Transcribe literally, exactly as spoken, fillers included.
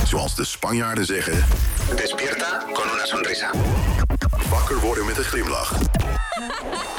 Zoals de Spanjaarden zeggen... Despierta con una sonrisa. Wakker worden met een glimlach.